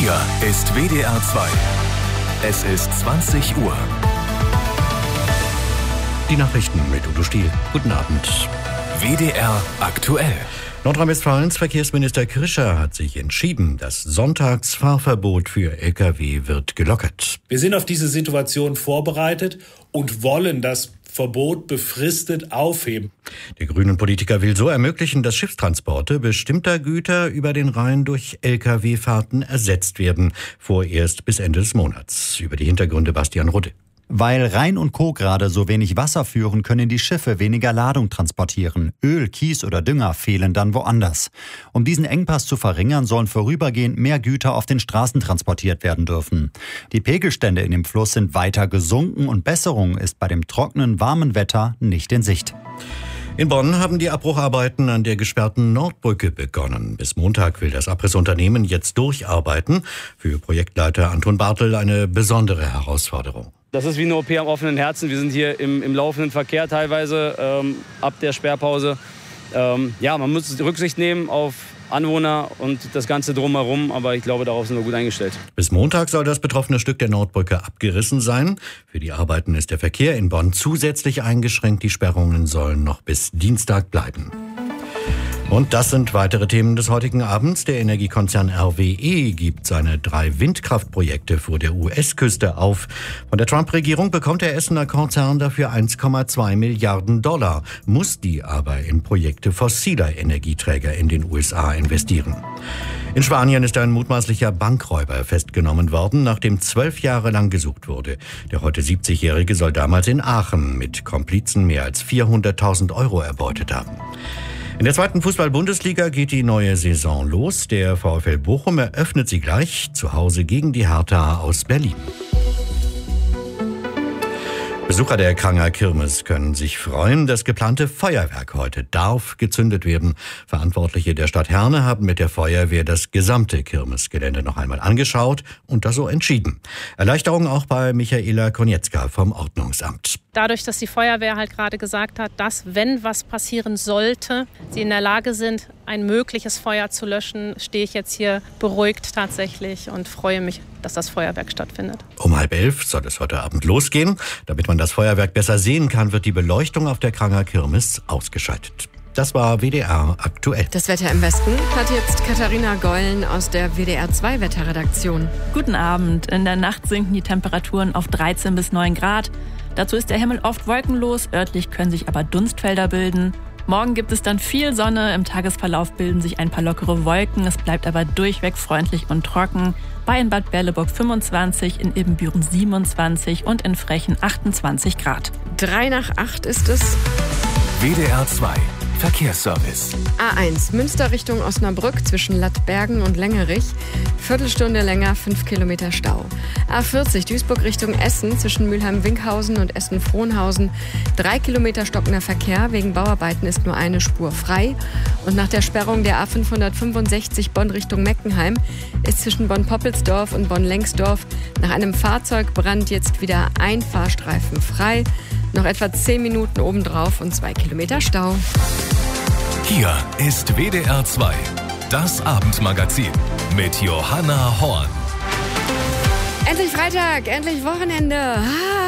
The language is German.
Hier ist WDR 2. Es ist 20 Uhr. Die Nachrichten mit Udo Stiel. Guten Abend. WDR aktuell. Nordrhein-Westfalens Verkehrsminister Krischer hat sich entschieden, das Sonntagsfahrverbot für Lkw wird gelockert. Wir sind auf diese Situation vorbereitet und wollen das Verbot befristet aufheben. Der Grünen-Politiker will so ermöglichen, dass Schiffstransporte bestimmter Güter über den Rhein durch Lkw-Fahrten ersetzt werden, vorerst bis Ende des Monats. Über die Hintergründe Bastian Rudde. Weil Rhein und Co. gerade so wenig Wasser führen, können die Schiffe weniger Ladung transportieren. Öl, Kies oder Dünger fehlen dann woanders. Um diesen Engpass zu verringern, sollen vorübergehend mehr Güter auf den Straßen transportiert werden dürfen. Die Pegelstände in dem Fluss sind weiter gesunken und Besserung ist bei dem trockenen, warmen Wetter nicht in Sicht. In Bonn haben die Abbrucharbeiten an der gesperrten Nordbrücke begonnen. Bis Montag will das Abrissunternehmen jetzt durcharbeiten. Für Projektleiter Anton Bartel eine besondere Herausforderung. Das ist wie eine OP am offenen Herzen. Wir sind hier im laufenden Verkehr teilweise ab der Sperrpause. Man muss Rücksicht nehmen auf Anwohner und das Ganze drumherum, aber ich glaube, darauf sind wir gut eingestellt. Bis Montag soll das betroffene Stück der Nordbrücke abgerissen sein. Für die Arbeiten ist der Verkehr in Bonn zusätzlich eingeschränkt. Die Sperrungen sollen noch bis Dienstag bleiben. Und das sind weitere Themen des heutigen Abends. Der Energiekonzern RWE gibt seine 3 Windkraftprojekte vor der US-Küste auf. Von der Trump-Regierung bekommt der Essener Konzern dafür 1,2 Milliarden $, muss die aber in Projekte fossiler Energieträger in den USA investieren. In Spanien ist ein mutmaßlicher Bankräuber festgenommen worden, nachdem 12 Jahre lang gesucht wurde. Der heute 70-Jährige soll damals in Aachen mit Komplizen mehr als 400.000 € erbeutet haben. In der 2. Fußball-Bundesliga geht die neue Saison los. Der VfL Bochum eröffnet sie gleich zu Hause gegen die Hertha aus Berlin. Besucher der Kranger Kirmes können sich freuen. Das geplante Feuerwerk heute darf gezündet werden. Verantwortliche der Stadt Herne haben mit der Feuerwehr das gesamte Kirmesgelände noch einmal angeschaut und das so entschieden. Erleichterung auch bei Michaela Konietzka vom Ordnungsamt. Dadurch, dass die Feuerwehr halt gerade gesagt hat, dass, wenn was passieren sollte, sie in der Lage sind, ein mögliches Feuer zu löschen, stehe ich jetzt hier beruhigt tatsächlich und freue mich, dass das Feuerwerk stattfindet. Um 10:30 soll es heute Abend losgehen. Damit man das Feuerwerk besser sehen kann, wird die Beleuchtung auf der Kranger Kirmes ausgeschaltet. Das war WDR aktuell. Das Wetter im Westen hat jetzt Katharina Geulen aus der WDR 2 Wetterredaktion. Guten Abend. In der Nacht sinken die Temperaturen auf 13 bis 9 Grad. Dazu ist der Himmel oft wolkenlos, örtlich können sich aber Dunstfelder bilden. Morgen gibt es dann viel Sonne, im Tagesverlauf bilden sich ein paar lockere Wolken, es bleibt aber durchweg freundlich und trocken. Bei in Bad Berleburg 25, in Ibbenbüren 27 und in Frechen 28 Grad. 7:55 ist es. WDR 2 Verkehrsservice. A1 Münster Richtung Osnabrück zwischen Lattbergen und Längerich. Viertelstunde länger, 5 Kilometer Stau. A40 Duisburg Richtung Essen zwischen Mülheim-Winkhausen und Essen-Frohnhausen. 3 Kilometer stockender Verkehr. Wegen Bauarbeiten ist nur eine Spur frei. Und nach der Sperrung der A565 Bonn Richtung Meckenheim ist zwischen Bonn-Poppelsdorf und Bonn-Lengsdorf nach einem Fahrzeugbrand jetzt wieder ein Fahrstreifen frei. Noch etwa 10 Minuten obendrauf und 2 Kilometer Stau. Hier ist WDR 2, das Abendmagazin mit Johanna Horn. Endlich Freitag, endlich Wochenende.